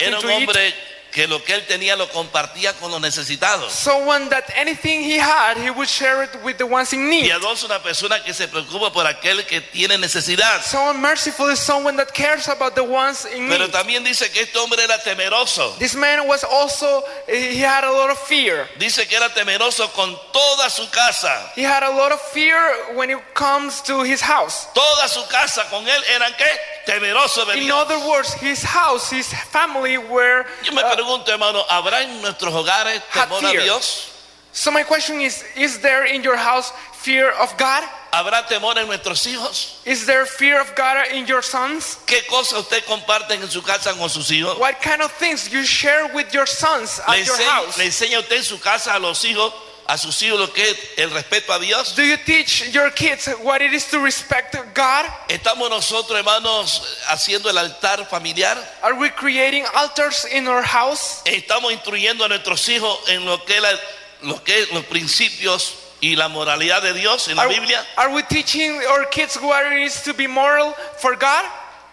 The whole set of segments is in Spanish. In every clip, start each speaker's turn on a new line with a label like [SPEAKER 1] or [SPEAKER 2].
[SPEAKER 1] something
[SPEAKER 2] Era un
[SPEAKER 1] to eat.
[SPEAKER 2] hombre que lo que él tenía lo compartía con los necesitados.
[SPEAKER 1] Someone that anything he had, he would share it with the ones in need.
[SPEAKER 2] Piadoso, una persona que se preocupa por aquel que tiene necesidad.
[SPEAKER 1] Someone merciful is someone that cares about the ones in
[SPEAKER 2] Pero
[SPEAKER 1] need.
[SPEAKER 2] también dice que este hombre era temeroso.
[SPEAKER 1] This man was also, he had a lot of fear.
[SPEAKER 2] Dice que era temeroso con toda su casa.
[SPEAKER 1] He had a lot of fear when it comes to his house.
[SPEAKER 2] Toda su casa con él eran ¿qué? Temerosos de
[SPEAKER 1] In
[SPEAKER 2] Dios.
[SPEAKER 1] other words, his house, his family were.
[SPEAKER 2] Yo me pregunto, hermano, ¿habrá en nuestros hogares temor a
[SPEAKER 1] fear.
[SPEAKER 2] Dios?
[SPEAKER 1] So my question is there in your house fear of God?
[SPEAKER 2] ¿Habrá temor en nuestros hijos?
[SPEAKER 1] Is there fear of God in your sons?
[SPEAKER 2] ¿Qué cosas usted comparte en su casa con sus hijos?
[SPEAKER 1] What kind of things you share with your sons at your house?
[SPEAKER 2] ¿Le enseña usted en su casa a los hijos, a sus hijos lo que es el respeto a Dios?
[SPEAKER 1] Do you teach your kids what it is to respect God?
[SPEAKER 2] ¿Estamos nosotros, hermanos, haciendo el altar familiar?
[SPEAKER 1] Are we creating altars in our house?
[SPEAKER 2] ¿Estamos instruyendo a nuestros hijos en lo que es los principios y la moralidad de Dios en la Biblia?
[SPEAKER 1] Are we teaching our kids what it is to be moral for God?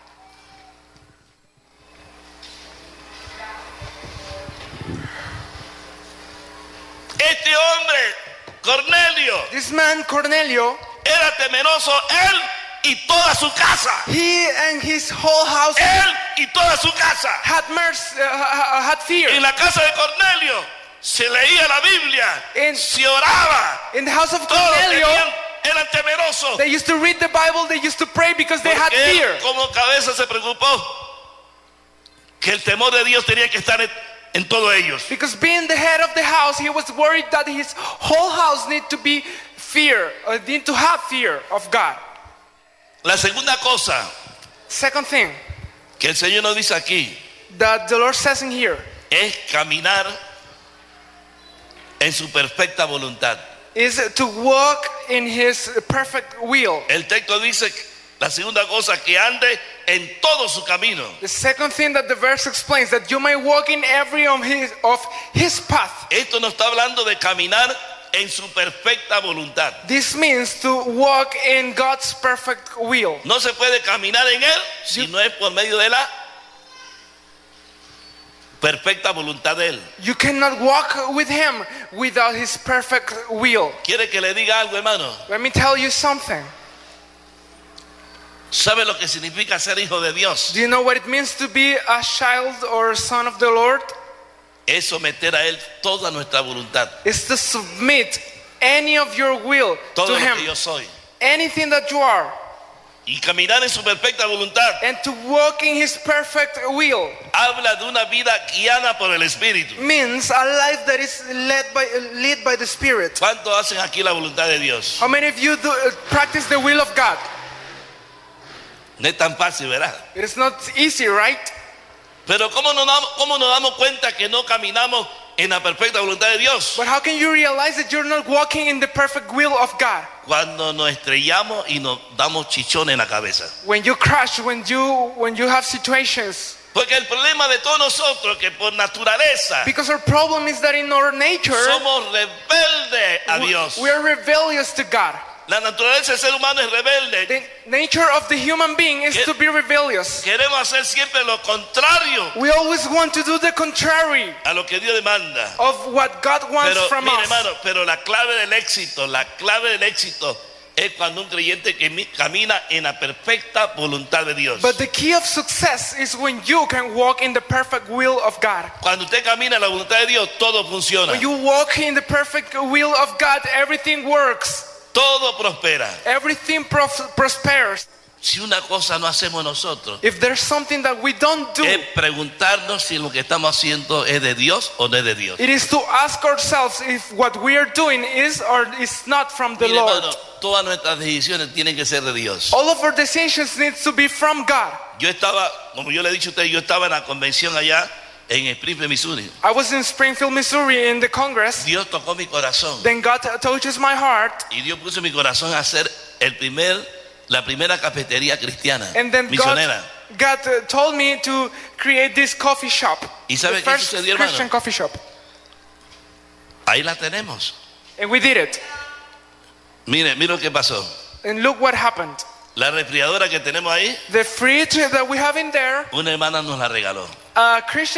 [SPEAKER 2] Este hombre, Cornelio,
[SPEAKER 1] This man, Cornelio,
[SPEAKER 2] era temeroso él y toda su casa.
[SPEAKER 1] he and his whole house
[SPEAKER 2] Él y toda su casa.
[SPEAKER 1] had had fear.
[SPEAKER 2] En la casa de Cornelio se leía la Biblia,
[SPEAKER 1] En-
[SPEAKER 2] se oraba.
[SPEAKER 1] In the house of
[SPEAKER 2] Todos
[SPEAKER 1] Cornelio,
[SPEAKER 2] eran temerosos.
[SPEAKER 1] they used to read the Bible, they used to pray because they had
[SPEAKER 2] Porque él,
[SPEAKER 1] fear.
[SPEAKER 2] como cabeza, se preocupó que el temor de Dios tenía que estar en todos ellos.
[SPEAKER 1] Because being the head of the house, he was worried that his whole house need to be need to have fear of God.
[SPEAKER 2] La segunda cosa
[SPEAKER 1] Second thing
[SPEAKER 2] que el Señor nos dice aquí
[SPEAKER 1] that the Lord says in here
[SPEAKER 2] es caminar en su perfecta voluntad.
[SPEAKER 1] is to walk in his perfect will.
[SPEAKER 2] El texto dice, la segunda cosa, que ande en todo su camino.
[SPEAKER 1] The second thing that the verse explains, that you may walk in every of his path.
[SPEAKER 2] Esto no está hablando de caminar en su perfecta voluntad.
[SPEAKER 1] This means to walk in God's perfect will.
[SPEAKER 2] No se puede caminar en él si no es por medio de la perfecta voluntad de él.
[SPEAKER 1] You cannot walk with him without his perfect will.
[SPEAKER 2] ¿Quiere que le diga algo, hermano?
[SPEAKER 1] Let me tell you something.
[SPEAKER 2] ¿Sabe lo que significa ser hijo de Dios?
[SPEAKER 1] Do you know what it means to be a child or a son of the Lord?
[SPEAKER 2] Es someter a él toda nuestra voluntad,
[SPEAKER 1] It's to submit any of your will
[SPEAKER 2] todo
[SPEAKER 1] to
[SPEAKER 2] lo que
[SPEAKER 1] him.
[SPEAKER 2] yo soy,
[SPEAKER 1] Anything that you are.
[SPEAKER 2] y caminar en su perfecta voluntad.
[SPEAKER 1] And to walk in his perfect will
[SPEAKER 2] Habla de una vida guiada por el Espíritu.
[SPEAKER 1] means a life that is led by the Spirit.
[SPEAKER 2] ¿Cuántos hacen aquí la voluntad de Dios?
[SPEAKER 1] How many of you practice the will of God?
[SPEAKER 2] No es tan fácil, ¿verdad?
[SPEAKER 1] It is not easy, right?
[SPEAKER 2] Pero ¿cómo nos damos cuenta que no caminamos en la perfecta voluntad de Dios?
[SPEAKER 1] But how can you realize that you're not walking in the perfect will of God?
[SPEAKER 2] Cuando nos estrellamos y nos damos chichones en la cabeza.
[SPEAKER 1] When you crash, when you have situations.
[SPEAKER 2] Porque el problema de todos nosotros es que por naturaleza
[SPEAKER 1] Because our problem is that in our nature,
[SPEAKER 2] somos rebeldes a Dios.
[SPEAKER 1] we are rebellious to God.
[SPEAKER 2] La naturaleza del ser humano es rebelde.
[SPEAKER 1] The nature of the human being is to be rebellious.
[SPEAKER 2] Queremos hacer siempre lo contrario
[SPEAKER 1] We always want to do the contrary
[SPEAKER 2] a lo que Dios demanda.
[SPEAKER 1] of what God wants
[SPEAKER 2] Pero
[SPEAKER 1] from
[SPEAKER 2] mire,
[SPEAKER 1] us.
[SPEAKER 2] hermano, pero la clave del éxito es cuando un creyente camina en la perfecta voluntad de Dios.
[SPEAKER 1] But the key of success is when you can walk in the perfect will of God.
[SPEAKER 2] Cuando usted camina en la voluntad de Dios, todo funciona,
[SPEAKER 1] When you walk in the perfect will of God, everything works.
[SPEAKER 2] todo prospera.
[SPEAKER 1] Everything prospers.
[SPEAKER 2] Si una cosa no hacemos nosotros,
[SPEAKER 1] If there's something that we don't do,
[SPEAKER 2] es preguntarnos si lo que estamos haciendo es de Dios o no es de Dios.
[SPEAKER 1] it is to ask ourselves if what we are doing is or is not from the
[SPEAKER 2] Mire,
[SPEAKER 1] Lord.
[SPEAKER 2] hermano, todas nuestras decisiones tienen que ser de Dios.
[SPEAKER 1] All of our decisions need to be from God.
[SPEAKER 2] Yo estaba, como yo le he dicho a usted, yo estaba en la convención allá en Springfield, Missouri.
[SPEAKER 1] I was in Springfield, Missouri in the Congress.
[SPEAKER 2] Dios tocó mi corazón
[SPEAKER 1] Then God touches my heart.
[SPEAKER 2] y Dios puso en mi corazón a hacer la primera cafetería cristiana
[SPEAKER 1] And then
[SPEAKER 2] misionera.
[SPEAKER 1] God told me to create this coffee shop.
[SPEAKER 2] ¿Y sabe
[SPEAKER 1] The
[SPEAKER 2] qué
[SPEAKER 1] first
[SPEAKER 2] sucedió, hermano?
[SPEAKER 1] Christian coffee shop.
[SPEAKER 2] Ahí la tenemos.
[SPEAKER 1] And we did it.
[SPEAKER 2] Mire lo que pasó.
[SPEAKER 1] And look what happened.
[SPEAKER 2] La refrigeradora que tenemos ahí,
[SPEAKER 1] The fridge that we have in there,
[SPEAKER 2] una hermana nos la regaló.
[SPEAKER 1] a Christian